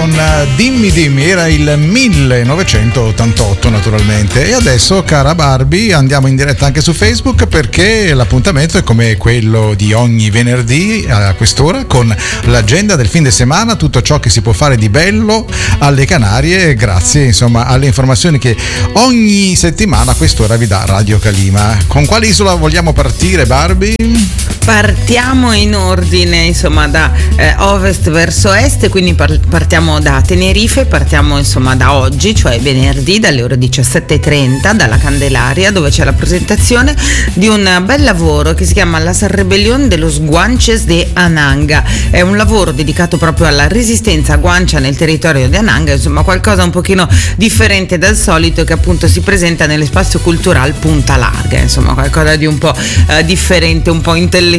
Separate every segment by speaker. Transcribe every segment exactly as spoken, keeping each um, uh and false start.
Speaker 1: con Dimmi Dimmi, era il millenovecentottantotto naturalmente. E adesso, cara Barbie, andiamo in diretta anche su Facebook, perché l'appuntamento è come quello di ogni venerdì a quest'ora, con l'agenda del fine settimana, tutto ciò che si può fare di bello alle Canarie, grazie insomma alle informazioni che ogni settimana a quest'ora vi dà Radio Calima. Con quale isola vogliamo partire, Barbie?
Speaker 2: Partiamo in ordine, insomma, da eh, ovest verso est, quindi par- partiamo da Tenerife, partiamo insomma da oggi, cioè venerdì, dalle ore diciassette e trenta, dalla Candelaria, dove c'è la presentazione di un bel lavoro che si chiama La Rebelión de los Guanches de Ananga. È un lavoro dedicato proprio alla resistenza guancia nel territorio di Ananga, insomma qualcosa un pochino differente dal solito, che appunto si presenta nell'Espazio Cultural Punta Larga, insomma qualcosa di un po' eh, differente, un po' intellettuale.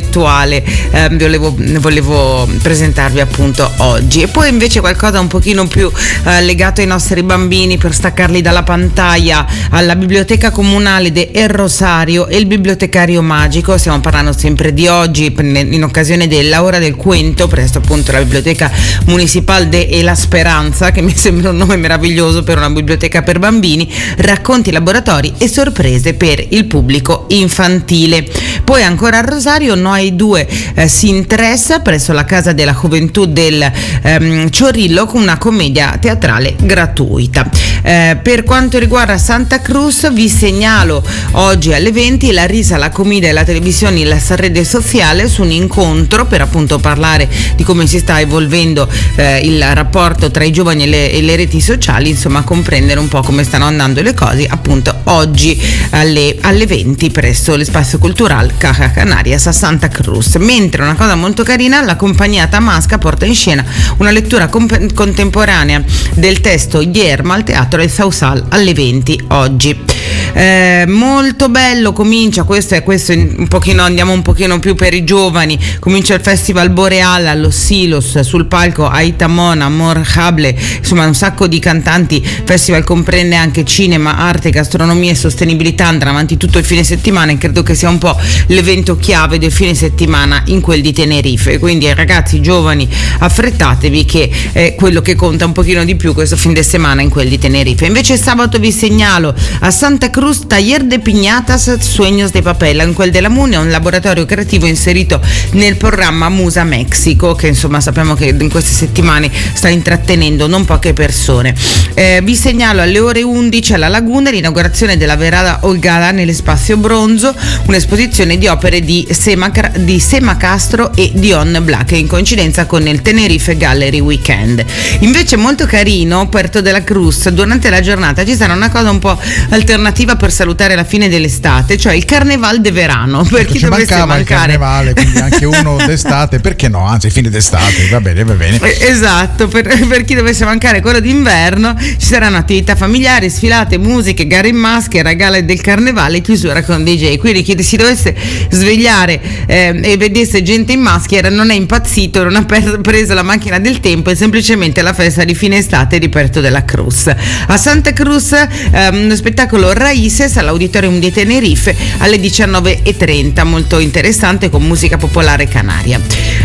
Speaker 2: Eh, volevo, volevo presentarvi appunto oggi. E poi invece qualcosa un pochino più eh, legato ai nostri bambini, per staccarli dalla pantaglia, alla Biblioteca Comunale de El Rosario e il Bibliotecario Magico. Stiamo parlando sempre di oggi in occasione della Ora del Cuento, presso appunto la Biblioteca Municipal de La Speranza, che mi sembra un nome meraviglioso per una biblioteca per bambini, racconti, laboratori e sorprese per il pubblico infantile. Poi ancora a Rosario No hay due eh, sin tres, presso la Casa della Juventud del ehm, Chorrillo, con una commedia teatrale gratuita. Eh, per quanto riguarda Santa Cruz, vi segnalo oggi alle venti la risa, la comida e la televisione, la rete sociale, su un incontro per appunto parlare di come si sta evolvendo eh, il rapporto tra i giovani e le, e le reti sociali, insomma comprendere un po' come stanno andando le cose, appunto oggi alle, alle venti presso l'Espazio Cultural Caja Canarias a Santa Cruz. Mentre una cosa molto carina, la compagnia Tamasca porta in scena una lettura comp- contemporanea del testo Yerma al Teatro El Sausal alle venti oggi. Eh, molto bello, comincia questo è questo un pochino, andiamo un pochino più per i giovani, comincia il Festival Boreal allo Silos, sul palco Aitamona, Amor Hable, insomma un sacco di cantanti. Il festival comprende anche cinema, arte, gastronomia e sostenibilità, andrà avanti tutto il fine settimana e credo che sia un po' l'evento chiave del fine settimana in quel di Tenerife, quindi ragazzi giovani affrettatevi, che è quello che conta un pochino di più questo fine settimana in quel di Tenerife. Invece sabato vi segnalo a Santa Cruz Taller de Piñatas Sueños de Papel, in quel della Mune, un laboratorio creativo inserito nel programma Musa Mexico, che insomma sappiamo che in queste settimane sta intrattenendo non poche persone. Eh, vi segnalo alle ore undici alla Laguna l'inaugurazione della Verada Olgada nell'Espazio Bronzo, un'esposizione di opere di Sema, di Sema Castro e Dion Black, in coincidenza con il Tenerife Gallery Weekend. Invece molto carino, Puerto de la Cruz, durante la giornata ci sarà una cosa un po' alternativa per salutare la fine dell'estate, cioè il Carnaval de Verano, per
Speaker 1: ecco,
Speaker 2: chi dovesse mancare.
Speaker 1: Il carnevale, quindi anche uno d'estate, perché no? Anzi, fine d'estate, va bene, va bene.
Speaker 2: Esatto, per, per chi dovesse mancare quello d'inverno, ci saranno attività familiari, sfilate, musiche, gare in maschera, gala del carnevale, chiusura con D J. Quindi chi si dovesse svegliare eh, e vedesse gente in maschera non è impazzito, non ha per, preso la macchina del tempo, è semplicemente la festa di fine estate di Puerto de la Cruz. A Santa Cruz ehm, uno spettacolo Raíces all'Auditorium di Tenerife alle diciannove e trenta, molto interessante, con musica popolare canaria.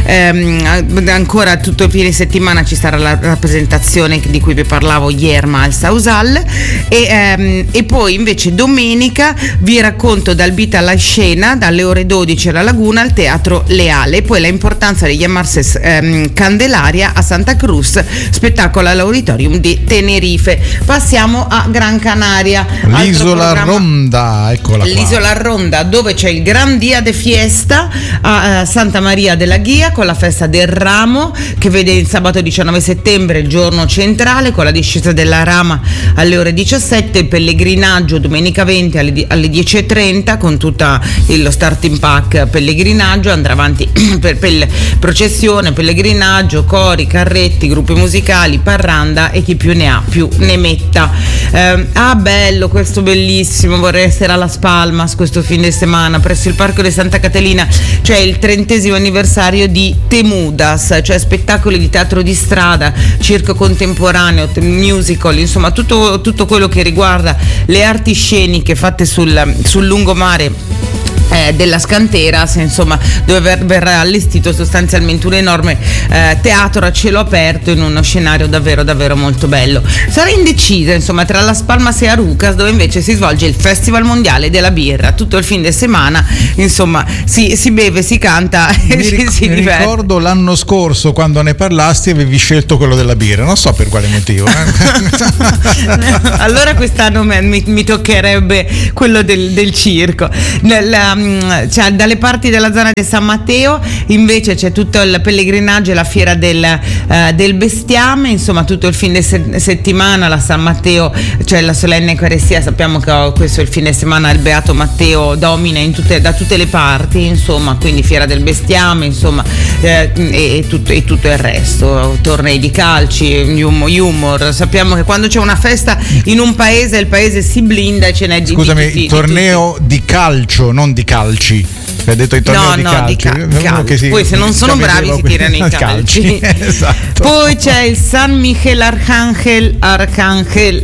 Speaker 2: Ehm, ancora tutto il fine settimana ci sarà la rappresentazione di cui vi parlavo Yerma al Sausal e, ehm, e poi invece domenica vi racconto dal beat alla scena dalle ore dodici alla Laguna al Teatro Leale, poi la importanza di chiamarsi ehm, Candelaria a Santa Cruz, spettacolo all'Auditorium di Tenerife. Passiamo a Gran Canaria,
Speaker 1: l'isola Ronda, eccola qua.
Speaker 2: L'isola Ronda, dove c'è il Gran Dia de Fiesta a, a Santa Maria della Ghia, con la festa del ramo che vede il sabato diciannove settembre il giorno centrale con la discesa della rama alle ore diciassette, il pellegrinaggio domenica venti alle, alle dieci e trenta con tutto lo starting pack pellegrinaggio, andrà avanti per, per processione, pellegrinaggio, cori, carretti, gruppi musicali, parranda e chi più ne ha più ne metta. Eh, ah bello, questo bellissimo, vorrei essere alla Spalmas questo fine settimana presso il Parco di Santa Catalina, cioè il trentesimo anniversario di Temudas, cioè spettacoli di teatro di strada, circo contemporaneo, musical, insomma tutto, tutto quello che riguarda le arti sceniche fatte sul, sul lungomare Eh, della Scanteras, insomma, dove ver- verrà allestito sostanzialmente un enorme eh, teatro a cielo aperto in uno scenario davvero davvero molto bello. Sarà indecisa, insomma, tra Las Palmas e Arucas, dove invece si svolge il Festival Mondiale della Birra. Tutto il fin di settimana, insomma, si, si beve, si canta e
Speaker 1: mi, ric-
Speaker 2: si
Speaker 1: mi
Speaker 2: diverte.
Speaker 1: ricordo l'anno scorso quando ne parlasti avevi scelto quello della birra, non so per quale motivo.
Speaker 2: Allora quest'anno mi, mi toccherebbe quello del, del circo. La, cioè, dalle parti della zona di San Matteo invece c'è tutto il pellegrinaggio e la fiera del, uh, del bestiame, insomma tutto il fine se- settimana la San Matteo, cioè la solenne Eucaristia, sappiamo che oh, questo è il fine settimana, il Beato Matteo domina in tutte, da tutte le parti, insomma, quindi fiera del bestiame, insomma, eh, e, e, tutto, e tutto il resto, tornei di calci, humor, humor, sappiamo che quando c'è una festa in un paese il paese si blinda e ce n'è di
Speaker 1: Scusami,
Speaker 2: di tutti,
Speaker 1: il torneo
Speaker 2: di,
Speaker 1: di calcio, non di calci. Hai detto il torneo
Speaker 2: no,
Speaker 1: di
Speaker 2: no,
Speaker 1: calcio.
Speaker 2: di ca- calcio.
Speaker 1: Si,
Speaker 2: poi se non sono bravi si tirano i calci.
Speaker 1: Esatto.
Speaker 2: Poi c'è il San Miguel Arcángel Arcángel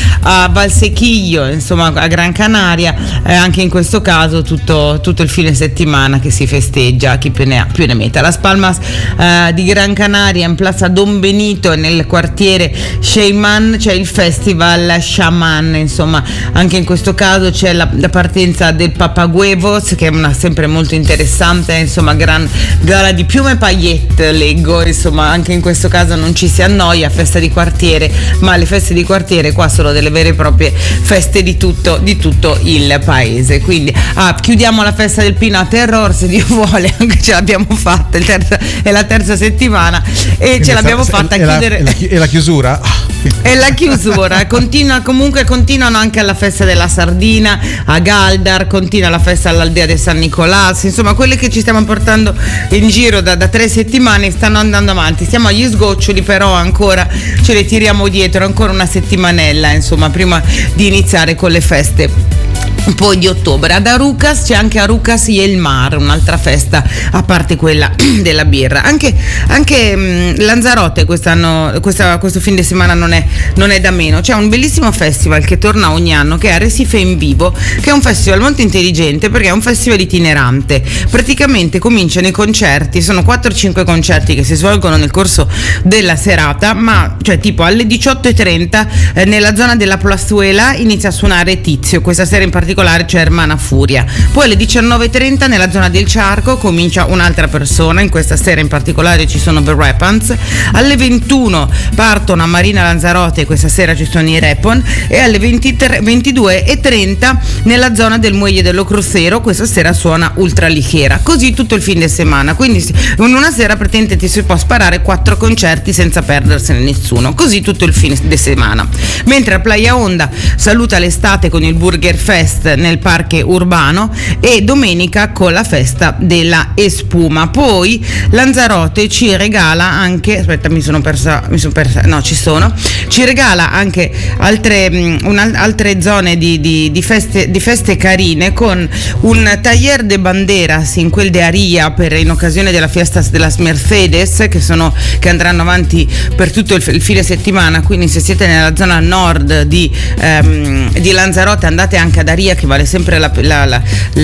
Speaker 2: a Valsequillo, insomma a Gran Canaria, eh, anche in questo caso tutto, tutto il fine settimana che si festeggia, chi più ne ha più ne metta. Las Palmas eh, di Gran Canaria, in Plaza Don Benito nel quartiere Sheyman c'è il Festival Shaman, insomma anche in questo caso c'è la, la partenza del Papaguevos, che è una sempre molto interessante, insomma gran gara di piume e paillette leggo, insomma anche in questo caso non ci si annoia, festa di quartiere, ma le feste di quartiere qua sono delle vere e proprie feste di tutto, di tutto il paese. Quindi ah, chiudiamo la festa del Peanut Terror, se Dio vuole, anche ce l'abbiamo fatta, il terza, è la terza settimana e quindi ce l'abbiamo
Speaker 1: sta,
Speaker 2: fatta
Speaker 1: è
Speaker 2: a
Speaker 1: la,
Speaker 2: chiudere.
Speaker 1: È la, è la chiusura?
Speaker 2: E la chiusura continua, comunque continuano anche alla festa della sardina a Galdar, continua la festa all'Aldea di San Nicolas, insomma quelle che ci stiamo portando in giro da, da tre settimane stanno andando avanti, stiamo agli sgoccioli, però ancora ce le tiriamo dietro ancora una settimanella, insomma, prima di iniziare con le feste poi di ottobre. Ad Arucas c'è anche Arucas y el Mar, un'altra festa a parte quella della birra. Anche, anche mh, Lanzarote quest'anno, questa, questo fin di settimana non è, non è da meno. C'è un bellissimo festival che torna ogni anno, che è Recife in Vivo, che è un festival molto intelligente perché è un festival itinerante. Praticamente cominciano i concerti, sono quattro cinque concerti che si svolgono nel corso della serata, ma cioè tipo alle diciotto e trenta eh, nella zona della Plazuela inizia a suonare Tizio, questa sera in particolare c'è Hermana Furia. Poi alle diciannove e trenta nella zona del Charco comincia un'altra persona, in questa sera in particolare ci sono The Repans. Alle ventuno partono a Marina Lanzarote, questa sera ci sono i Repon, e alle ventitré, ventidue e trenta nella zona del Muelle dello Crucero questa sera suona Ultra Ligera. Così tutto il fin di settimana, quindi in una sera praticamente ti si può sparare quattro concerti senza perdersene nessuno, così tutto il fine di settimana. Mentre a Playa Onda saluta l'estate con il Burger Fest nel parque urbano e domenica con la festa della Espuma. Poi Lanzarote ci regala anche, aspetta mi sono persa, mi sono persa no ci sono, ci regala anche altre, mh, una, altre zone di, di, di, feste, di feste carine, con un taller de banderas in quel de Aria per, in occasione della fiesta della Mercedes, che sono che andranno avanti per tutto il, il fine settimana, quindi se siete nella zona nord di, ehm, di Lanzarote andate anche ad Aria, che vale sempre la, la, la,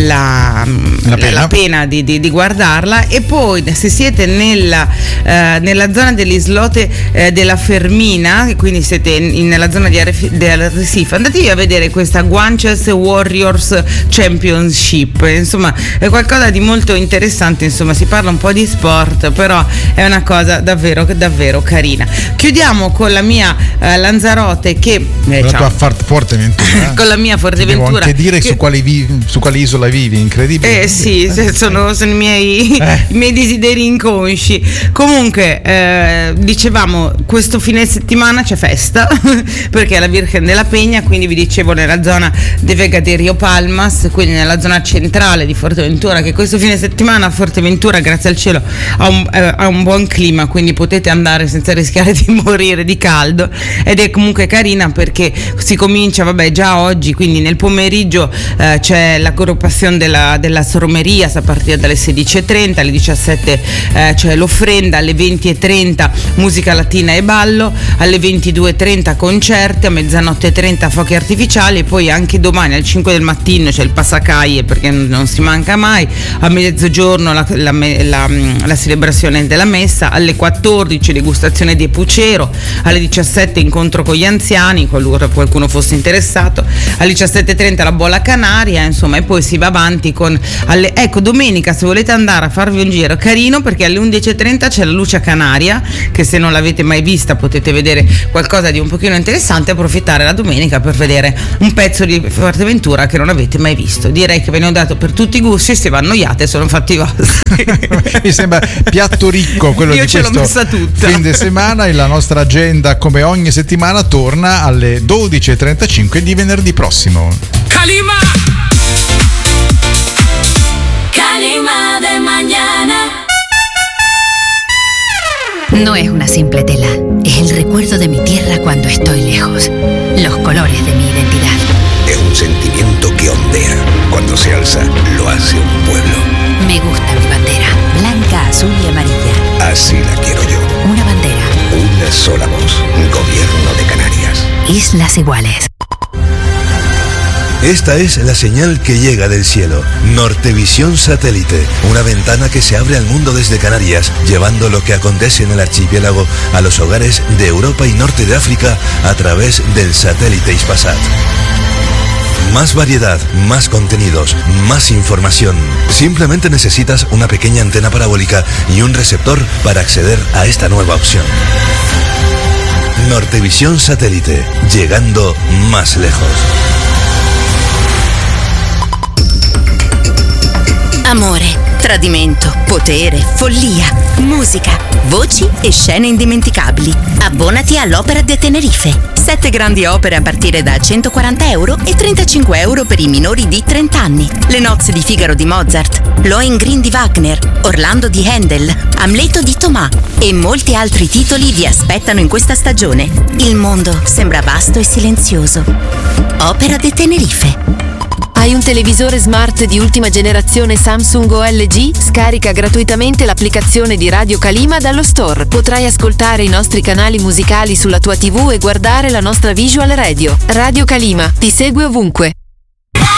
Speaker 2: la, la pena, la pena di, di, di guardarla. E poi se siete nella, eh, nella zona dell'islote eh, della Fermina, quindi siete in, nella zona di Arrecife, andatevi a vedere questa Guanches Warriors Championship, insomma è qualcosa di molto interessante, insomma si parla un po' di sport, però è una cosa davvero davvero carina. Chiudiamo con la mia eh, Lanzarote che eh,
Speaker 1: con la tua Forteventura
Speaker 2: con la mia Forteventura.
Speaker 1: Devo anche dire che... su, quale vivi, su quale isola vivi, incredibile.
Speaker 2: Eh sì, sono, sono i, miei, eh. i miei desideri inconsci. Comunque, eh, dicevamo, questo fine settimana c'è festa perché è la Virgen della Peña, quindi vi dicevo nella zona de Vega de Rio Palmas, quindi nella zona centrale di Forteventura, che questo fine settimana a Forteventura, grazie al cielo, ha un, eh, ha un buon clima, quindi potete andare senza rischiare di morire di caldo. ed è comunque carina perché si comincia, vabbè, già oggi, quindi nel pomeriggio eh, c'è la agrupazione della, della Stromeria a partire dalle sedici e trenta, alle diciassette eh, c'è l'ofrenda, alle venti e trenta musica latina e ballo, alle ventidue e trenta concerti, a mezzanotte e trenta fuochi artificiali, e poi anche domani alle cinque del mattino c'è il passacaie perché non si manca mai, a mezzogiorno la, la, la, la celebrazione della messa, alle quattordici degustazione di pucero, alle diciassette incontro con gli anziani, qualora qualcuno fosse interessato, alle diciassette e trenta la bola canaria, insomma, e poi si va avanti con alle, ecco, domenica se volete andare a farvi un giro carino, perché alle undici e trenta c'è la luce canaria, che se non l'avete mai vista potete vedere qualcosa di un pochino interessante, approfittare la domenica per vedere un pezzo di Forteventura che non avete mai visto. Direi che ve ne ho dato per tutti i gusti, se vi annoiate sono fatti vostri.
Speaker 1: Mi sembra piatto ricco quello
Speaker 2: Io
Speaker 1: di
Speaker 2: ce
Speaker 1: questo
Speaker 2: l'ho messa tutta.
Speaker 1: fin di settimana, e la nostra agenda come ogni settimana torna alle dodici e trentacinque di venerdì prossimo.
Speaker 3: Calima Calima de mañana.
Speaker 4: No es una simple tela, es el recuerdo de mi tierra cuando estoy lejos, los colores de mi identidad.
Speaker 5: Es un sentimiento que ondea. Cuando se alza, lo hace un pueblo.
Speaker 4: Me gusta mi bandera, blanca, azul y amarilla.
Speaker 5: Así la quiero yo.
Speaker 4: Una bandera.
Speaker 5: Una sola voz. Gobierno de Canarias.
Speaker 4: Islas iguales.
Speaker 6: Esta es la señal que llega del cielo. Nortevisión Satélite, una ventana que se abre al mundo desde Canarias, llevando lo que acontece en el archipiélago a los hogares de Europa y norte de África a través del satélite Hispasat. Más variedad, más contenidos, más información. Simplemente necesitas una pequeña antena parabólica y un receptor para acceder a esta nueva opción. Nortevisión Satélite, llegando más lejos.
Speaker 4: Amore, tradimento, potere, follia, musica, voci e scene indimenticabili. Abbonati all'Opera de Tenerife. Sette grandi opere a partire da centoquaranta euro e trentacinque euro per i minori di trenta anni. Le nozze di Figaro di Mozart, Lohengrin di Wagner, Orlando di Handel, Amleto di Thomas e molti altri titoli vi aspettano in questa stagione. Il mondo sembra vasto e silenzioso. Opera de Tenerife.
Speaker 7: Hai un televisore smart di ultima generazione Samsung o L G? Scarica gratuitamente l'applicazione di Radio Calima dallo store. Potrai ascoltare i nostri canali musicali sulla tua tivù e guardare la nostra visual radio. Radio Calima ti segue ovunque.